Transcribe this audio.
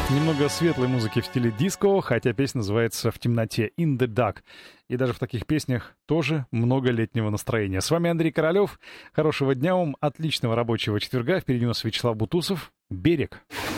Немного светлой музыки в стиле диско, хотя песня называется «В темноте» «In the Dark». И даже в таких песнях тоже много летнего настроения. С вами Андрей Королёв. Хорошего дня вам, отличного рабочего четверга. Впереди у нас Вячеслав Бутусов. «Берег».